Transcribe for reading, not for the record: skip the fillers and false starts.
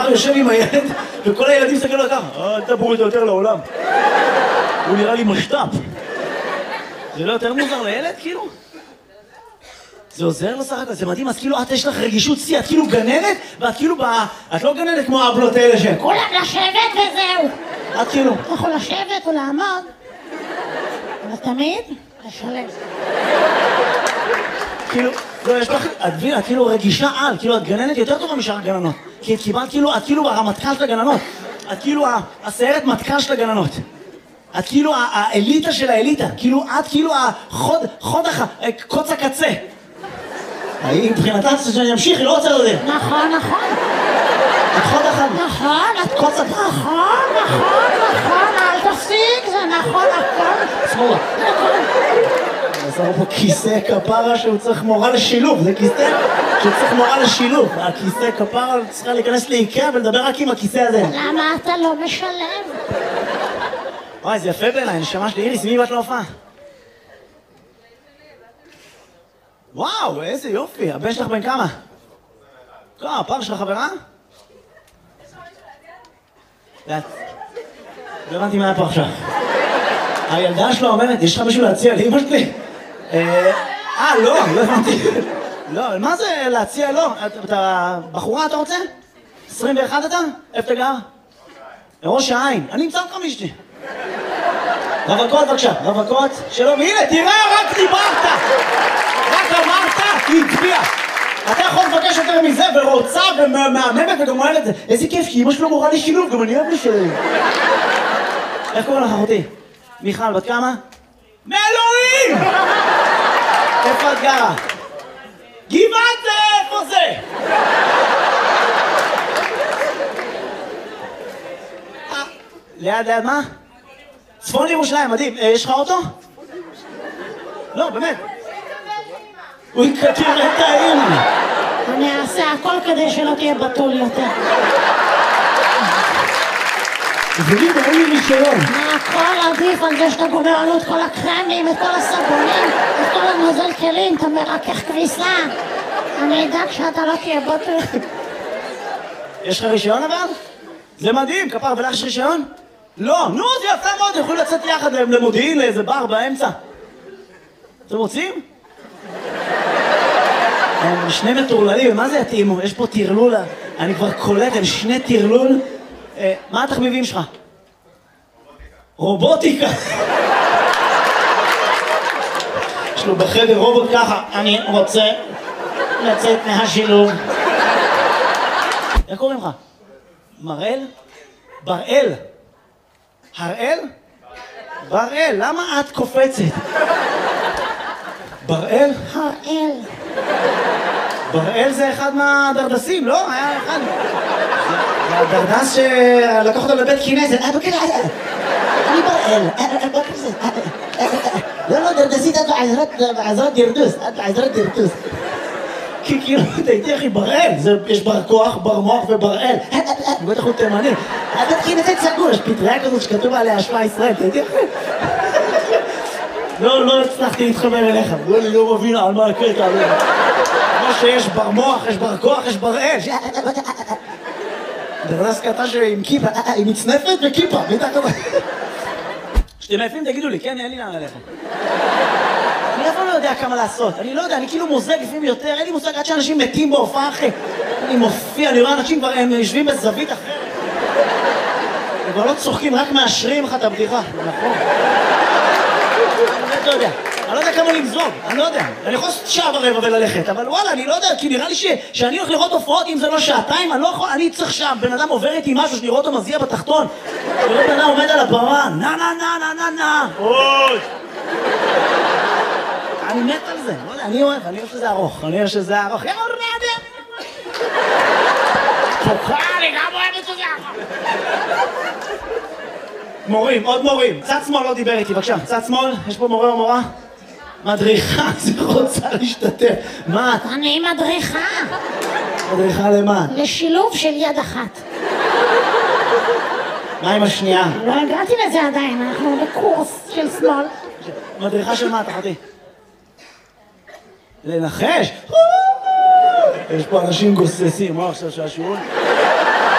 יושב עם הילד, וכל הילדים מסתכלים לו ככה, אל תדברו איתו יותר לעולם. הוא נראה לי משת"פ. זה לא יותר מוזר לילד, כאילו? זה עוזר לו סך הכל, זה מדהים, אז כאילו את יש לך רגישות שיא, את כאילו גננת, ואת כאילו את לא גננת כמו האבלות האלה שהן. כולם לשבת וזהו. את כאילו... אתה יכול לשבת או לעמוד, אבל תמיד לשלם. כאילו, לא, יש לך, את מבינה, את כאילו רגישה על, כאילו את גננת יותר טובה משאר הגננות. כי את קיבלת כאילו, את כאילו הרמטכ"ל של הגננות. את כאילו הסיירת מטכ"ל של הגננות. את כאילו האליטה של האליטה. כאילו, את כאילו קוץ הקצה. היא מבחינתה שאני אמשיך, היא לא רוצה לדבר. נכון. את חוד אחד. נכון, את קוץ הקצה. נכון, אל תפסיק, זה נכון, הכל. שמאלה. עזר פה כיסא כפרה שהוא צריך מורה לשילוב, זה כיסא שהוא צריך מורה לשילוב. הכיסא כפרה צריכה להיכנס לאיקאה ולדבר רק עם הכיסא הזה. למה אתה לא משלם? וואי, זה יפה בעיניי, נשמה שלי. איריס, מי באת להופעה? וואו, איזה יופי. הבן שלך בן כמה? כמה, הפעם שלך חברה? לא הבנתי מה היה פה עכשיו. הילדה שלו אומרת, יש לך משהו להציע לאמא שלי? לא הבנתי. לא, מה זה להציע? לא, אתה בחורה אתה רוצה? 21 אתה? איפה אתה גר? לראש העין. אני אמצא אותך מאשתי. רווקות בבקשה, רווקות שלא, והנה תראה, רק דיברת! רק אמרת, היא הצביעה. אתה יכול לבקש יותר מזה, ורוצה ומהממת וגם אוהב את זה. איזה כיף, כי אמא שלו מורה לי שילוב, גם אני אוהב לשלם. איך קוראים לך אחותי? מיכל, בת כמה? מאלוהים! איפה את גרה? גבעת זה, איפה זה? ליד מה? צפון ירושלים, מדהים. יש לך אוטו? לא, באמת. הוא יקטיר את האמא. אני אעשה הכל כדי שלא תהיה בתול יותר. תגידי, אין לי רישיון. הכל עדיף על זה שאתה גומר עלו את כל הקרמים, את כל הסבונים, את כל הנוזל כלים, אתה מרכך כביסה. אני אדאג שאתה לא תהיה בתול. יש לך רישיון אבל? זה מדהים, כפר, ולך יש רישיון? לא, נו, זה יפה מאוד, יכולים לצאת יחד למודיעין, לאיזה בר באמצע. אתם רוצים? הם שני מטורללים, מה זה יתאימו? יש פה תרלול, אני כבר קולט, הם שני תרלול. מה התחביבים שלך? רובוטיקה. יש לו בחדר רובוט ככה, אני רוצה לצאת מהשילוב. איך קוראים לך? מראל? בראל? הראל? בראל, למה את קופצת? בראל? הראל. בראל זה אחד מהדרדסים, לא? היה אחד. זה הדרדס שלקח אותו לבית כנסת. אני בראל. לא, דרדסית, את בעזרת דרדוס. את בעזרת דרדוס. כי כאילו, תהייתי אחי, בראל. יש בר כוח, בר מוח ובראל. בטח הוא תימני. הבית כנסת סגור, יש פטריה כזאת שכתוב עליה שמע ישראל, תהייתי אחי. לא הצלחתי להתחבר אליך. אני לא מבין על מה הקטע. כמו שיש בר מוח, יש בר כוח, יש בראל. דרדס קטן עם כיפה, עם מצנפת וכיפה. כשאתם עייפים תגידו לי, כן, אין לי לאן עליך. אני אף פעם לא יודע כמה לעשות. אני לא יודע, אני כאילו מוזג לפעמים יותר, אין לי מושג עד שאנשים מתים בהופעה אחרי. אני מופיע, אני רואה אנשים כבר, הם יושבים בזווית אחרת. הם כבר לא צוחקים, רק מאשרים לך את הבדיחה. נכון. אני לא יודע. אני לא יודע כמה למזוג, אני לא יודע. אני יכול לעשות שעה ורבע וללכת, אבל וואלה, אני לא יודע, כי נראה לי שאני הולך לראות הופעות, אם זה לא שעתיים, אני לא יכול, אני צריך שם, בן אדם עובר איתי משהו, שאני רואה אותו מזיע בתחתון. אני רואה בן אדם עומד על הבמה, נה. אוי! אני מת על זה, לא יודע, אני אוהב שזה ארוך, אני אוהב שזה ארוך. יא רעדה! אני גם אוהבת שזה ארוך. מורים, עוד מורים. צד שמאל לא דיבר איתי, בבקשה. צד שמאל, יש פה מורה או מורה? מדריכה, זה רוצה להשתתף. מה? אני מדריכה. מדריכה למה? לשילוב של יד אחת. מה עם השנייה? לא הגעתי לזה עדיין, אנחנו בקורס של שמאל. מדריכה של מה, תחתי? לנחש? יש פה אנשים גוססים, מה עכשיו שהשיעור?